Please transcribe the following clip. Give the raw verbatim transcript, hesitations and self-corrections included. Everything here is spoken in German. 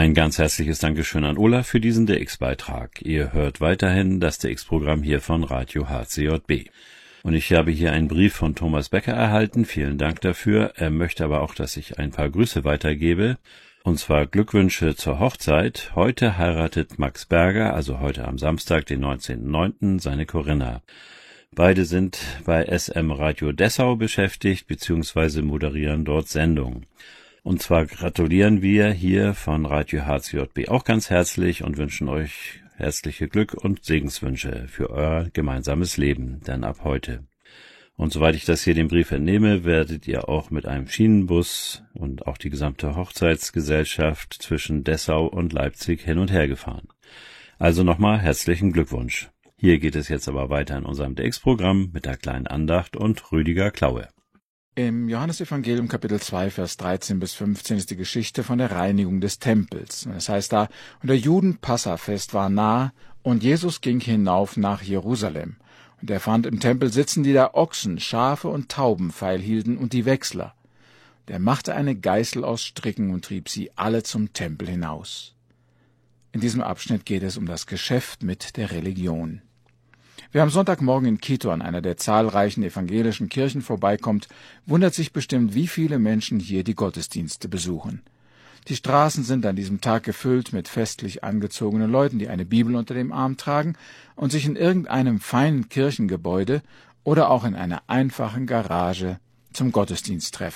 Ein ganz herzliches Dankeschön an Olaf für diesen D X-Beitrag. Ihr hört weiterhin das D X-Programm hier von Radio H C J B. Und ich habe hier einen Brief von Thomas Becker erhalten. Vielen Dank dafür. Er möchte aber auch, dass ich ein paar Grüße weitergebe. Und zwar Glückwünsche zur Hochzeit. Heute heiratet Max Berger, also heute am Samstag, den neunzehnten neunten, seine Corinna. Beide sind bei S M Radio Dessau beschäftigt, beziehungsweise moderieren dort Sendungen. Und zwar gratulieren wir hier von Radio H C J B auch ganz herzlich und wünschen euch herzliche Glück und Segenswünsche für euer gemeinsames Leben, denn ab heute. Und soweit ich das hier den Brief entnehme, werdet ihr auch mit einem Schienenbus und auch die gesamte Hochzeitsgesellschaft zwischen Dessau und Leipzig hin und her gefahren. Also nochmal herzlichen Glückwunsch. Hier geht es jetzt aber weiter in unserem D X-Programm mit der kleinen Andacht und Rüdiger Klaue. Im Johannesevangelium Kapitel zwei, Vers dreizehn bis fünfzehn ist die Geschichte von der Reinigung des Tempels. Es heißt da, und der Juden-Passafest war nah, und Jesus ging hinauf nach Jerusalem. Und er fand im Tempel sitzen, die da Ochsen, Schafe und Tauben feilhielten und die Wechsler. Der machte eine Geißel aus Stricken und trieb sie alle zum Tempel hinaus. In diesem Abschnitt geht es um das Geschäft mit der Religion. Wer am Sonntagmorgen in Quito an einer der zahlreichen evangelischen Kirchen vorbeikommt, wundert sich bestimmt, wie viele Menschen hier die Gottesdienste besuchen. Die Straßen sind an diesem Tag gefüllt mit festlich angezogenen Leuten, die eine Bibel unter dem Arm tragen und sich in irgendeinem feinen Kirchengebäude oder auch in einer einfachen Garage zum Gottesdienst treffen.